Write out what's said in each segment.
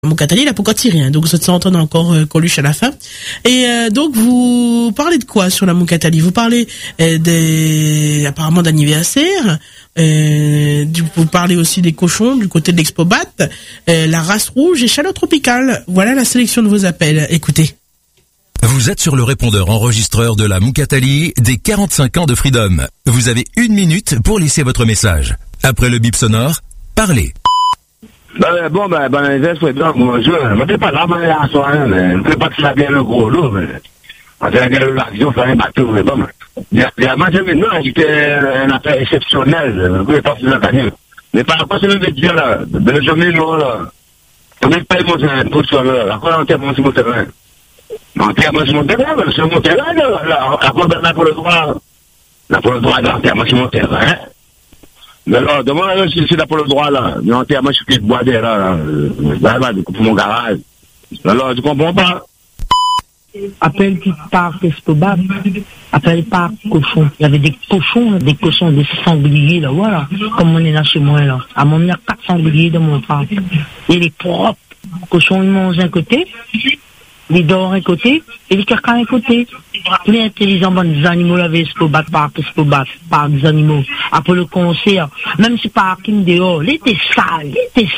Moukatali, là, pour quand il rien. Donc, ça s'entend encore Coluche à la fin. Et donc, vous parlez de quoi sur la Moukatali? Vous parlez apparemment d'anniversaire. Vous parlez aussi des cochons du côté de l'Expobat, la race rouge et chaleur tropicale. Voilà la sélection de vos appels. Écoutez. Vous êtes sur le répondeur enregistreur de la Moukatali des 45 ans de Freedom. Vous avez 1 minute pour laisser votre message. Après le bip sonore, parlez. Bon, anniversaire, bonjour. Je ne sais pas là, mais je ne sais pas si ça vient le gros lot, mais je sais que l'action fait un bateau, mais bon. Moi, c'était une affaire exceptionnelle, je ne sais pas si ça gagne. Mais par rapport à ce que je veux dire, là, Benjamin, là, on n'est pas émotionnel pour ça, là, après, on termine sur mon terrain. On termine sur mon terrain, mais sur mon terrain, là, après, on a pour le droit d'enterrement sur mon terrain. Mais alors, demande si c'est là pour le droit, là. Mais enterrement sur le bois derrière, là, pour mon garage. Alors, tu comprends pas? Appelle qui parc Escobar, appelle parc cochon. Il y avait des cochons, des sangliers, là, voilà. Comme on est là chez moi, là. À mon, il y a 4 sangliers dans mon parc. Il est propre. Cochon, il mange d'un côté, il dort un côté, et il caca un côté. Les intelligents, des animaux, là, avec Escobar, parc des animaux. Après le concert, même si parking dehors, il était sale.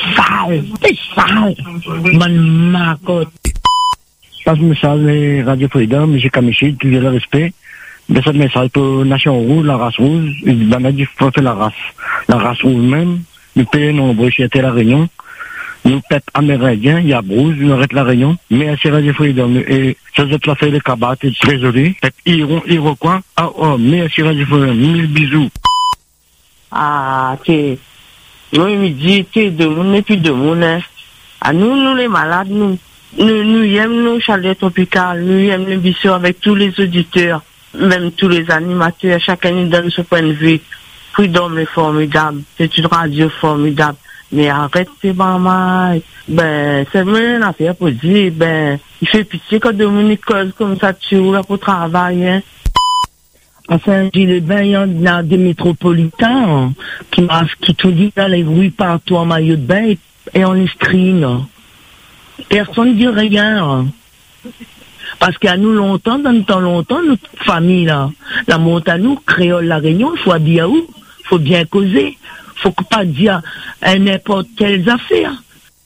Bonne marcotte. Passe message Radio Freedom, M. Kamichi, tout le respect. Mais ce message pour Nation Rouge, la race rouge, il va mettre du faut faire la race rouge même. Nous payons nombreux chez la Réunion. Nous peuple amérindien, il y a Brouge, nous arrête la Réunion. Mais c'est Radio Freedom. Et ça se place les cabats, et trésorier. Peuple Iroquois. Ah, oh, mais c'est Radio Freedom. 1000 bisous. Ah, t'es. Nous, il dit, t'es de monde, et puis de monde, hein. À nous les malades, nous aimons nos chaleurs tropicales, nous aimons l'émission avec tous les auditeurs, même tous les animateurs, chacun nous donne son point de vue. Freedom est formidable, c'est une radio formidable. Mais arrête ces mamans, c'est vraiment une affaire pour dire, il fait pitié quand Dominique cause comme ça, tu roules pour travailler, hein. Enfin, il y a des métropolitains qui tout dit dans les rues partout en maillot de bain et en string. Personne ne dit rien. Parce qu'à nous longtemps, dans le temps longtemps, notre famille là, la montagne, nous, créole la Réunion, il faut dire où, il faut bien causer, il faut pas dire à n'importe quelles affaires.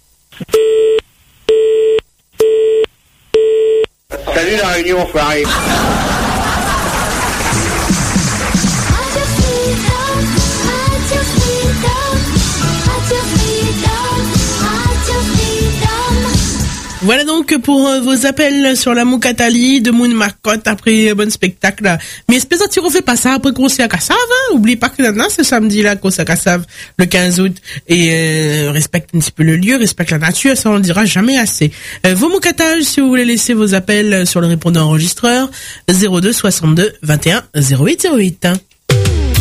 Salut la Réunion, frère. Voilà donc pour vos appels sur la Moukatali de Moon Marcotte après bon spectacle. Mais espèce de on fait pas ça après concert à Cassave, hein? Oublie pas que là, ce samedi là, concert à Cassave, le 15 août, et respecte un petit peu le lieu, respecte la nature, ça on le dira jamais assez. Vos Moukatages, si vous voulez laisser vos appels sur le répondeur enregistreur, 02 62 21 08 08.